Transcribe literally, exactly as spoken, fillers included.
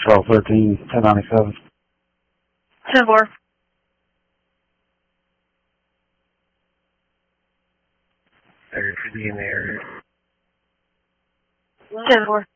twelve thirteen, ten ninety-seven. ten four. Area for D in the area. ten four.